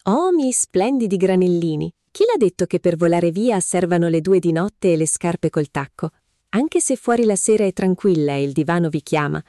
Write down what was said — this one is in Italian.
Oh, miei splendidi granellini, chi l'ha detto che per volare via servano le 2 di notte e le scarpe col tacco? Anche se fuori la sera è tranquilla e il divano vi chiama,